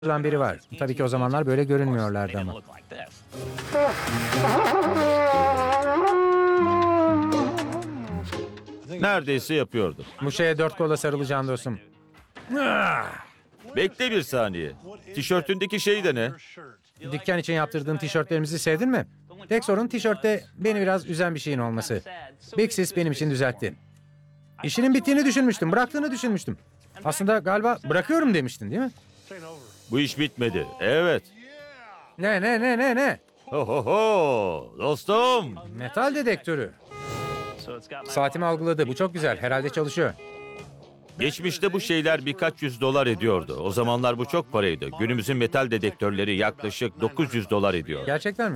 biri var. Tabii ki o zamanlar böyle görünmüyorlardı ama. Neredeyse yapıyordu. Bu şeye 4 kola sarılacağım dostum. Bekle bir saniye. Tişörtündeki şey de ne? Dükkan için yaptırdığım tişörtlerimizi sevdin mi? Tek sorun tişörtte beni biraz üzen bir şeyin olması. Big Sis benim için düzeltti. İşinin bittiğini düşünmüştüm, bıraktığını düşünmüştüm. Aslında galiba bırakıyorum demiştin değil mi? Bu iş bitmedi. Evet. Ne? Ho ho ho. Dostum. Metal dedektörü. Saatimi algıladı, bu çok güzel. Herhalde çalışıyor. Geçmişte bu şeyler birkaç yüz dolar ediyordu. O zamanlar bu çok paraydı. Günümüzün metal dedektörleri yaklaşık 900 dolar ediyor. Gerçekten mi?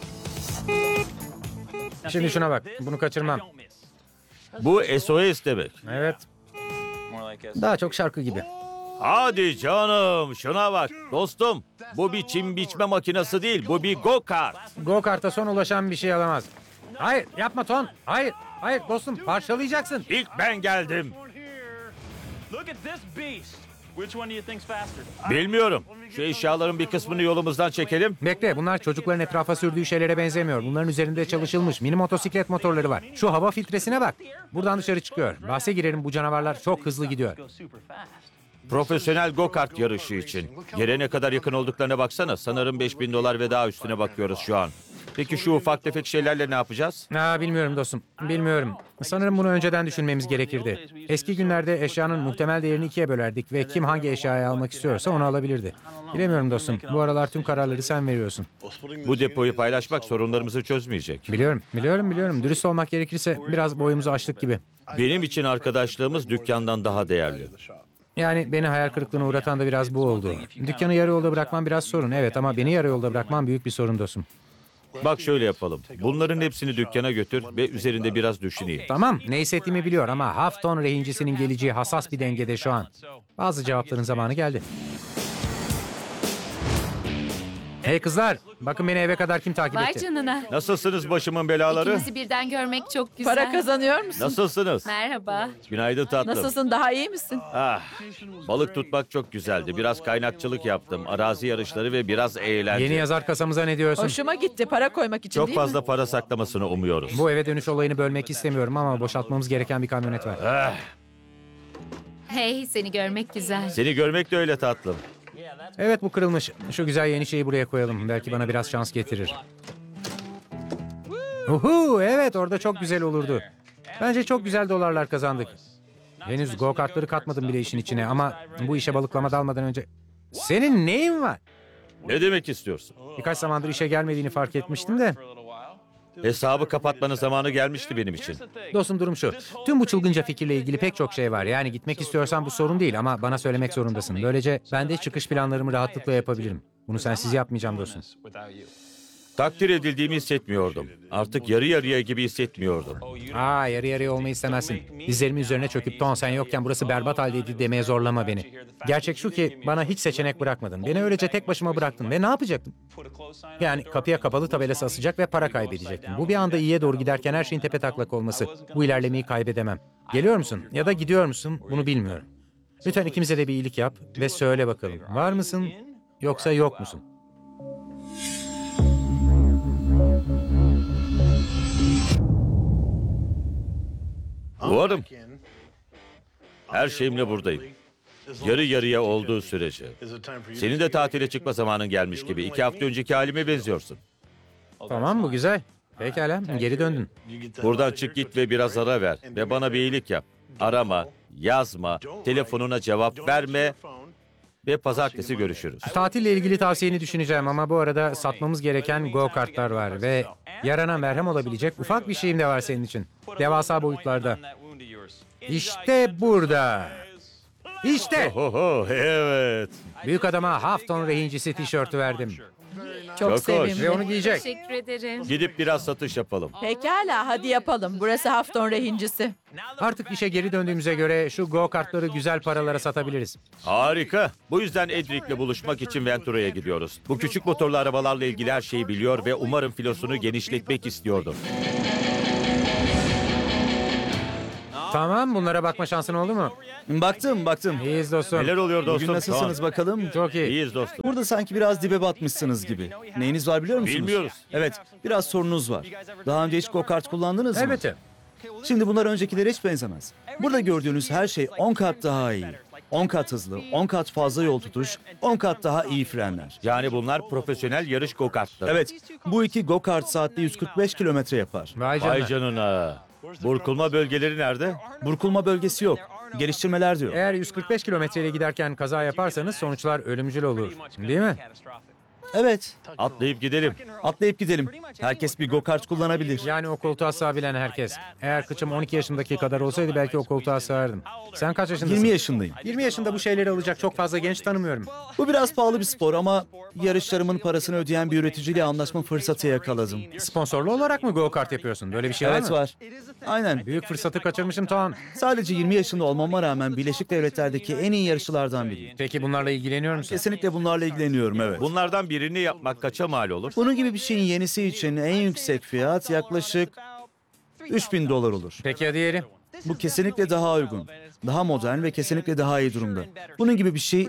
Şimdi şuna bak, bunu kaçırmam. Bu SOS demek. Evet, daha çok şarkı gibi. Hadi canım şuna bak. Dostum bu bir çim biçme makinesi değil. Bu bir go-kart. Go-kart'a son ulaşan bir şey alamaz. Hayır, yapma Ton. Hayır dostum, parçalayacaksın. İlk ben geldim. Look at this beast. Which one do you think's faster? Bilmiyorum. Şu eşyaların bir kısmını yolumuzdan çekelim. Bekle, bunlar çocukların etrafa sürdüğü şeylere benzemiyor. Bunların üzerinde çalışılmış mini motosiklet motorları var. Şu hava filtresine bak. Buradan dışarı çıkıyor. Bahse girerim, bu canavarlar çok hızlı gidiyor. Go super fast. Profesyonel go-kart yarışı için. Yere ne kadar yakın olduklarına baksana. Sanırım 5000 dolar ve daha üstüne bakıyoruz şu an. Peki şu ufak tefek şeylerle ne yapacağız? Bilmiyorum dostum, bilmiyorum. Sanırım bunu önceden düşünmemiz gerekirdi. Eski günlerde eşyanın muhtemel değerini ikiye bölerdik ve kim hangi eşyayı almak istiyorsa onu alabilirdi. Bilemiyorum dostum, bu aralar tüm kararları sen veriyorsun. Bu depoyu paylaşmak sorunlarımızı çözmeyecek. Biliyorum. Dürüst olmak gerekirse biraz boyumuzu aştık gibi. Benim için arkadaşlığımız dükkandan daha değerli. Yani beni hayal kırıklığına uğratan da biraz bu oldu. Dükkanı yarı yolda bırakmam biraz sorun, evet, ama beni yarı yolda bırakmam büyük bir sorun dostum. Bak şöyle yapalım. Bunların hepsini dükkana götür ve üzerinde biraz düşüneyim. Tamam, ne hissettiğimi biliyor ama Hafton rehincisinin geleceği hassas bir dengede şu an. Bazı cevapların zamanı geldi. Hey kızlar, bakın beni eve kadar kim takip Vay etti? canına. Nasılsınız başımın belaları? İkimizi birden görmek çok güzel. Para kazanıyor musun? Nasılsınız? Merhaba. Günaydın tatlım. Nasılsın? Daha iyi misin? Balık tutmak çok güzeldi. Biraz kaynakçılık yaptım. Arazi yarışları ve biraz eğlence. Yeni yazar kasamıza ne diyorsun? Hoşuma gitti. Para koymak için Çok değil fazla mi? para saklamasını umuyoruz. Bu eve dönüş olayını bölmek istemiyorum ama boşaltmamız gereken bir kamyonet var. Hey, seni görmek güzel. Seni görmek de öyle tatlım. Evet, bu kırılmış. Şu güzel yeni şeyi buraya koyalım. Belki bana biraz şans getirir. Evet, orada çok güzel olurdu. Bence çok güzel dolarlar kazandık. Henüz go kartları katmadım bile işin içine ama bu işe balıklama dalmadan önce... Senin neyin var? Ne demek istiyorsun? Birkaç zamandır işe gelmediğini fark etmiştim de. Hesabı kapatmanın zamanı gelmişti benim için. Dostum, durum şu. Tüm bu çılgınca fikirle ilgili pek çok şey var. Yani gitmek istiyorsan bu sorun değil ama bana söylemek zorundasın. Böylece ben de çıkış planlarımı rahatlıkla yapabilirim. Bunu sensiz yapmayacağım dostum. Takdir edildiğimi hissetmiyordum. Artık yarı yarıya gibi hissetmiyordum. Yarı yarıya olmayı istemezsin. Dizlerimin üzerine çöküp Ton sen yokken burası berbat haldeydi demeye zorlama beni. Gerçek şu ki bana hiç seçenek bırakmadın. Beni öylece tek başıma bıraktın ve ne yapacaktım? Yani kapıya kapalı tabelası asacak ve para kaybedecektim. Bu bir anda iyiye doğru giderken her şeyin tepetaklak olması. Bu ilerlemeyi kaybedemem. Geliyor musun ya da gidiyor musun bunu bilmiyorum. Lütfen ikimize de bir iyilik yap ve söyle bakalım. Var mısın yoksa yok musun? Varım. Her şeyimle buradayım. Yarı yarıya olduğu sürece. Senin de tatile çıkma zamanın gelmiş gibi. 2 hafta önceki halime benziyorsun. Tamam, bu güzel. Pekala, geri döndün. Buradan çık git ve biraz ara ver. Ve bana bir iyilik yap. Arama, yazma, telefonuna cevap verme ve pazartesi görüşürüz. Tatille ilgili tavsiyeni düşüneceğim ama bu arada satmamız gereken go-kartlar var ve yarana merhem olabilecek ufak bir şeyim de var senin için. Devasa boyutlarda. İşte burada. İşte Oho, evet. büyük adama Hafton rehincisi tişörtü verdim. Çok Çok hoş. sevimli. Ve onu giyecek. Teşekkür ederim. Gidip biraz satış yapalım. Pekala, hadi yapalım. Burası Hafton rehincisi. Artık işe geri döndüğümüze göre şu go-kartları güzel paralara satabiliriz. Harika. Bu yüzden Edric'le buluşmak için Ventura'ya gidiyoruz. Bu küçük motorlu arabalarla ilgili her şeyi biliyor ve umarım filosunu genişletmek istiyordur. Tamam, bunlara bakma şansın oldu mu? Baktım. İyiyiz dostum. Neler oluyor dostum? Bugün nasılsınız Tom? bakalım? Çok iyi. İyiyiz dostum. Burada sanki biraz dibe batmışsınız gibi. Neyiniz var biliyor musunuz? Bilmiyoruz. Evet, biraz sorunuz var. Daha önce hiç go-kart kullandınız mı? Elbette. Şimdi bunlar öncekilere hiç benzemez. Burada gördüğünüz her şey 10 kat daha iyi. 10 kat hızlı, 10 kat fazla yol tutuş, 10 kat daha iyi frenler. Yani bunlar profesyonel yarış go-kartları. Evet, bu iki go-kart saatte 145 kilometre yapar. Vay canına. Vay canına. Burkulma bölgeleri nerede? Burkulma bölgesi yok. Geliştirmeler diyor. Eğer 145 kilometreyle giderken kaza yaparsanız sonuçlar ölümcül olur. Değil mi? Evet, Atlayıp gidelim. atlayıp gidelim. Herkes bir go-kart kullanabilir. Yani o koltuğa sığabilen herkes. Eğer kıçım 12 yaşındaki kadar olsaydı belki o koltuğa sığardım. Sen kaç yaşındasın? 20 yaşındayım. 20 yaşında bu şeyleri alacak çok fazla genç tanımıyorum. Bu biraz pahalı bir spor ama yarışlarımın parasını ödeyen bir üreticiyle anlaşma fırsatı yakaladım. Sponsorlu olarak mı go-kart yapıyorsun? Böyle bir şey var Evet mı? var. Aynen. Büyük fırsatı kaçırmışım Tom. Sadece 20 yaşında olmama rağmen Birleşik Devletler'deki en iyi yarışçılardan biriyim. Peki bunlarla ilgileniyor musun? Kesinlikle bunlarla ilgileniyorum, evet. Bunlardan birini yapmak kaça mal olur? Bunun gibi bir şeyin yenisi için en yüksek fiyat yaklaşık $3.000 olur. Peki ya diğeri? Bu kesinlikle daha uygun, daha modern ve kesinlikle daha iyi durumda. Bunun gibi bir şey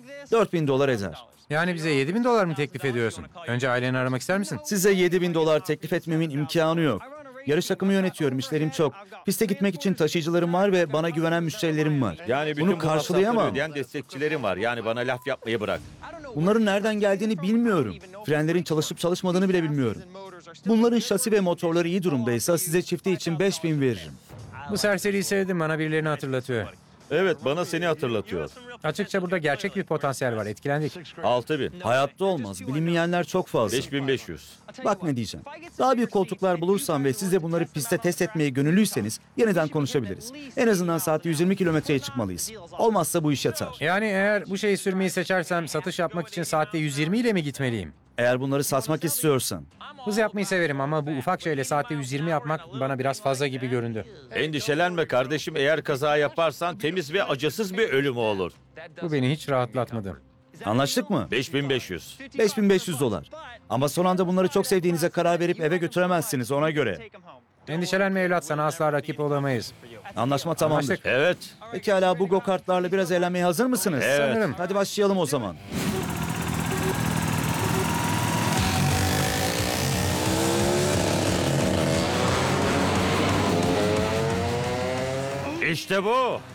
$4.000 eder. Yani bize $7.000 mı teklif ediyorsun? Önce aileni aramak ister misin? Size $7.000 teklif etmemin imkanı yok. Yarış takımı yönetiyorum, işlerim çok. Piste gitmek için taşıyıcılarım var ve bana güvenen müşterilerim var. Yani bütün Bunu bu masrafları karşılayamam. ödeyen destekçilerim var. Yani bana laf yapmayı bırak. Bunların nereden geldiğini bilmiyorum. Frenlerin çalışıp çalışmadığını bile bilmiyorum. Bunların şasi ve motorları iyi durumdaysa size çifti için 5.000 veririm. Bu serseriyi sevdim, bana birilerini hatırlatıyor. Evet, bana seni hatırlatıyor. Açıkça burada gerçek bir potansiyel var, etkilendik. 6000. Hayatta olmaz. Bilinmeyenler çok fazla. 5500. Bak ne diyeceğim. Daha büyük koltuklar bulursam ve siz de bunları pistte test etmeye gönüllüyseniz yeniden konuşabiliriz. En azından saatte 120 kilometreye çıkmalıyız. Olmazsa bu iş yatar. Yani eğer bu şeyi sürmeyi seçersem satış yapmak için saatte 120 ile mi gitmeliyim? Eğer bunları satmak istiyorsan. Hız yapmayı severim ama bu ufak şeyle saatte 120 yapmak bana biraz fazla gibi göründü. Endişelenme kardeşim, eğer kaza yaparsan temiz ve acısız bir ölüm olur. Bu beni hiç rahatlatmadı. Anlaştık mı? 5500. $5.500. Ama son anda bunları çok sevdiğinize karar verip eve götüremezsiniz ona göre. Endişelenme evlat, sana asla rakip olamayız. Anlaşma tamamdır. Anlaştık. Evet. Pekala, bu go-kartlarla biraz eğlenmeye hazır mısınız? Evet. Sanırım. Hadi başlayalım o zaman. İşte bu.